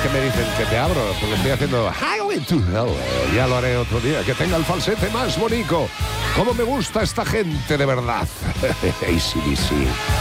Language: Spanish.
que me dicen que te abro, porque estoy haciendo Highway to Hell. Ya lo haré otro día, que tenga el falsete más bonito. Cómo me gusta esta gente de verdad. AC/DC.